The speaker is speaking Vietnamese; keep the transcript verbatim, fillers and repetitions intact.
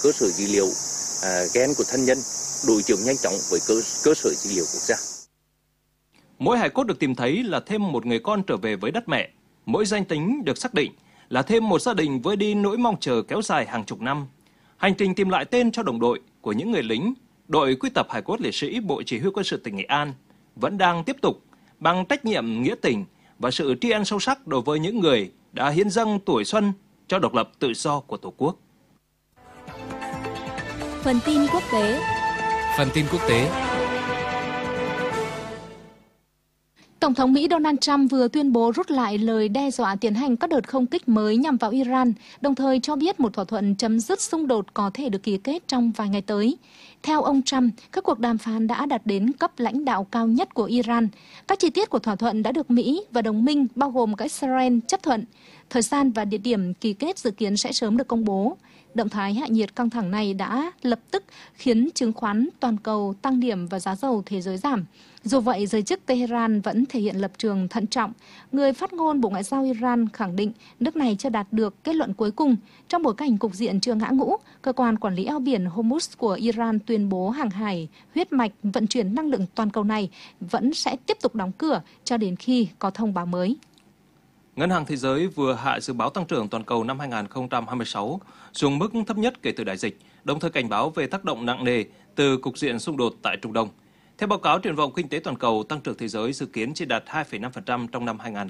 Cơ sở dữ liệu à, gen của thân nhân đối chiếu nhanh chóng với cơ, cơ sở dữ liệu quốc gia. Mỗi hài cốt được tìm thấy là thêm một người con trở về với đất mẹ. Mỗi danh tính được xác định là thêm một gia đình vơi đi nỗi mong chờ kéo dài hàng chục năm. Hành trình tìm lại tên cho đồng đội của những người lính, đội quy tập hài cốt liệt sĩ Bộ Chỉ huy Quân sự tỉnh Nghệ An vẫn đang tiếp tục bằng trách nhiệm nghĩa tình và sự tri ân sâu sắc đối với những người đã hiến dâng tuổi xuân cho độc lập tự do của Tổ quốc. Phần tin quốc tế. Phần tin quốc tế. Tổng thống Mỹ Donald Trump vừa tuyên bố rút lại lời đe dọa tiến hành các đợt không kích mới nhằm vào Iran, đồng thời cho biết một thỏa thuận chấm dứt xung đột có thể được ký kết trong vài ngày tới. Theo ông Trump, các cuộc đàm phán đã đạt đến cấp lãnh đạo cao nhất của Iran. Các chi tiết của thỏa thuận đã được Mỹ và đồng minh bao gồm cả Israel chấp thuận. Thời gian và địa điểm ký kết dự kiến sẽ sớm được công bố. Động thái hạ nhiệt căng thẳng này đã lập tức khiến chứng khoán toàn cầu tăng điểm và giá dầu thế giới giảm. Dù vậy, giới chức Tehran vẫn thể hiện lập trường thận trọng. Người phát ngôn Bộ Ngoại giao Iran khẳng định nước này chưa đạt được kết luận cuối cùng. Trong bối cảnh cục diện chưa ngã ngũ, cơ quan quản lý eo biển Hormuz của Iran tuyên bố hàng hải, huyết mạch vận chuyển năng lượng toàn cầu này vẫn sẽ tiếp tục đóng cửa cho đến khi có thông báo mới. Ngân hàng Thế giới vừa hạ dự báo tăng trưởng toàn cầu năm hai nghìn không trăm hai mươi sáu xuống mức thấp nhất kể từ đại dịch, đồng thời cảnh báo về tác động nặng nề từ cục diện xung đột tại Trung Đông. Theo báo cáo triển vọng kinh tế toàn cầu, tăng trưởng thế giới dự kiến chỉ đạt hai phẩy năm phần trăm trong năm hai nghìn